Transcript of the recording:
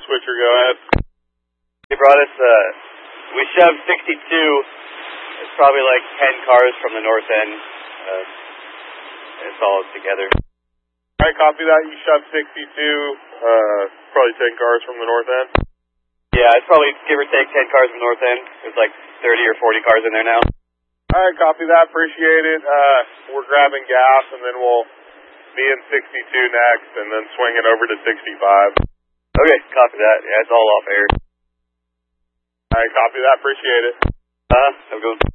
switcher, go ahead. They brought us, we shoved 62. It's probably like 10 cars from the north end. It's all together. Alright, copy that. You shoved 62, probably 10 cars from the north end. Yeah, it's probably give or take 10 cars from the north end. There's like 30 or 40 cars in there now. Alright, copy that. Appreciate it. We're grabbing gas, and then we'll be in 62 next, and then swing it over to 65. Okay, copy that. Yeah, it's all off air. Alright, copy that. Appreciate it. Have a good one.